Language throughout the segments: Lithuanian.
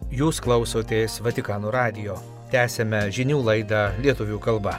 Jūs klausotės Vatikano radijo. Tęsėme žinių laidą lietuvių kalba.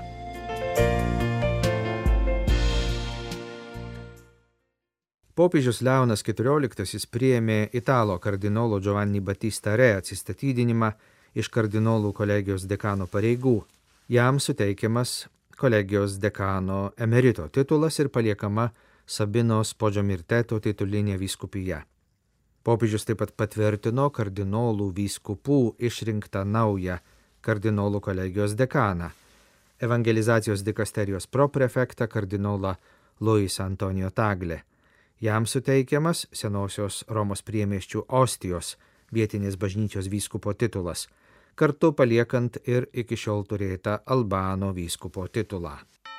Popiežius Leonas XIV priėmė italo kardinolo Giovanni Battista Re atsistatydinimą iš kardinolų kolegijos dekano pareigų. Jam suteikiamas kolegijos dekano emerito titulas ir paliekama Sabinos Podžiomirteto titulinė vyskupija. Popiežius taip pat patvirtino kardinolų vyskupų išrinktą naują kardinolų kolegijos dekaną, evangelizacijos dikasterijos proprefektą kardinolą Luis Antonio Tagle. Jam suteikiamas senosios Romos priemiesčių Ostijos vietinės bažnyčios vyskupo titulas, kartu paliekant ir iki šiol turėtą Albano vyskupo titulą.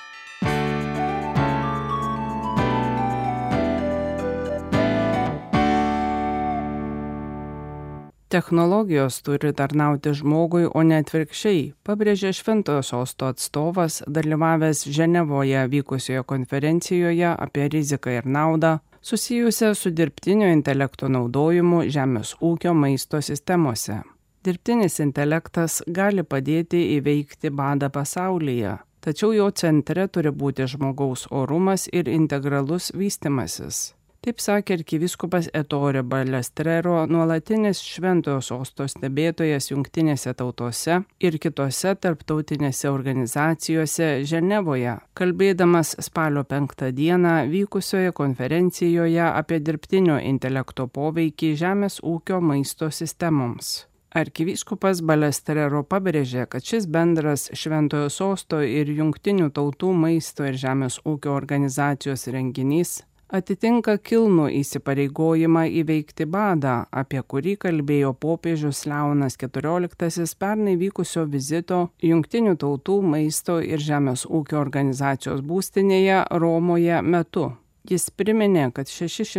Technologijos turi tarnauti žmogui, o ne atvirkščiai, pabrėžė Šventojo Sosto atstovas, dalyvavęs Ženevoje vykusioje konferencijoje apie riziką ir naudą, susijusią su dirbtinio intelekto naudojimu žemės ūkio maisto sistemose. Dirbtinis intelektas gali padėti įveikti badą pasaulyje, tačiau jo centre turi būti žmogaus orumas ir integralus vystimasis. Taip sakė arkivyskupas Ettore Balestrero, nuolatinis Šventojo Sosto stebėtojas Jungtinėse tautose ir kitose tarptautinėse organizacijose Ženevoje, kalbėdamas spalio 5 dieną vykusioje konferencijoje apie dirbtinio intelekto poveikį žemės ūkio maisto sistemoms. Arkivyskupas Balestrero pabrėžė, kad šis bendras Šventojo Sosto ir Jungtinių tautų maisto ir žemės ūkio organizacijos renginys atitinka kilnų įsipareigojimą įveikti badą, apie kurį kalbėjo popiežius Leonas XIV pernai vykusio vizito Jungtinių tautų maisto ir žemės ūkio organizacijos būstinėje Romoje metu. Jis priminė, kad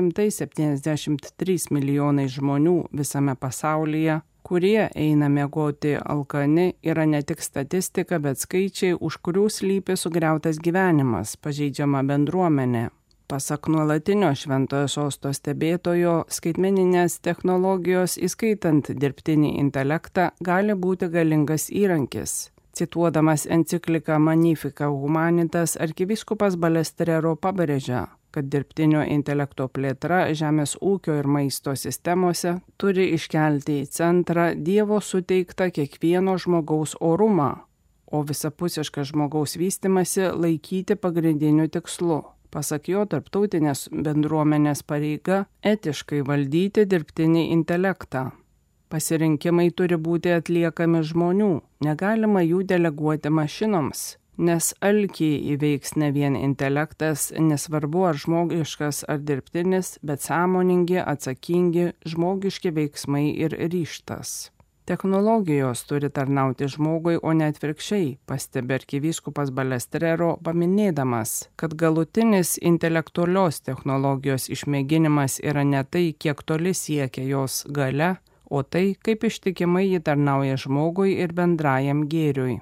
673 milijonai žmonių visame pasaulyje, kurie eina miegoti alkani, yra ne tik statistika, bet skaičiai, už kurių slypi sugriautas gyvenimas, pažeidžiama bendruomenė. Pasak nuolatinio Šventojo Sosto stebėtojo, skaitmeninės technologijos, įskaitant dirbtinį intelektą, gali būti galingas įrankis. Cituodamas encikliką Magnificat Humanitas, arkivyskupas Balestrero pabrėžia, kad dirbtinio intelekto plėtra žemės ūkio ir maisto sistemose turi iškelti į centrą Dievo suteiktą kiekvieno žmogaus orumą, o visapusišką žmogaus vystimąsi laikyti pagrindiniu tikslu. Pasak jo, tarptautinės bendruomenės pareiga etiškai valdyti dirbtinį intelektą. Pasirinkimai turi būti atliekami žmonių, negalima jų deleguoti mašinoms, nes alkį įveiks ne vien intelektas, nesvarbu ar žmogiškas ar dirbtinis, bet sąmoningi, atsakingi, žmogiški veiksmai ir ryžtas. Technologijos turi tarnauti žmogui, o ne atvirkščiai, pastebė arkivyskupas Balestrero, paminėdamas, kad galutinis intelektualios technologijos išmėginimas yra ne tai, kiek toli siekia jos galia, o tai, kaip ištikimai ji tarnauja žmogui ir bendrajam gėriui.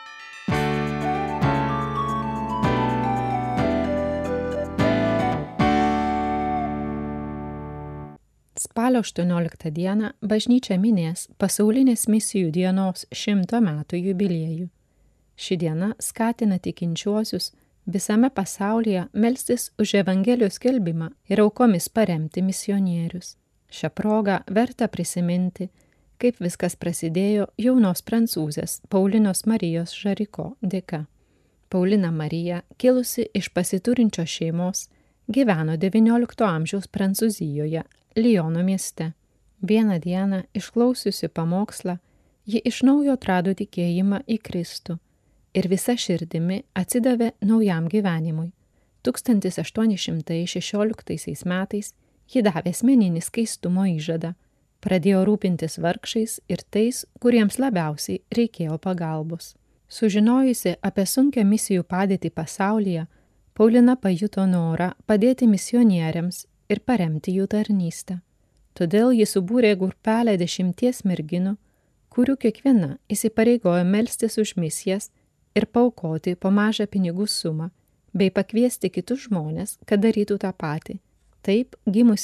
Spalio 18 dieną bažnyčia minės pasaulinės misijų dienos 100 metų jubiliejų. Ši diena skatina tikinčiuosius visame pasaulyje melstis už Evangelijos skelbimą ir aukomis paremti misionierius. Šią progą verta prisiminti, kaip viskas prasidėjo jaunos prancūzės Paulinos Marijos Žariko dėka. Paulina Marija, kilusi iš pasiturinčios šeimos, gyveno XIX amžiaus Prancūzijoje, Liono mieste. Vieną dieną, išklausiusi pamokslą, ji iš naujo atrado tikėjimą į Kristų ir visa širdimi atsidavė naujam gyvenimui. 1816 metais ji davė asmeninį skaistumo įžadą, pradėjo rūpintis vargšais ir tais, kuriems labiausiai reikėjo pagalbos. Sužinojusi apie sunkią misijų padėtį pasaulyje, Paulina pajuto norą padėti misionieriams ir paremti jų tarnystę. Todėl ji subūrė grupelę 10 merginų, kurių kiekviena įsipareigojo melstis už misijas ir paaukoti po mažą pinigų sumą, bei pakviesti kitus žmones, kad darytų tą patį. Taip gimusi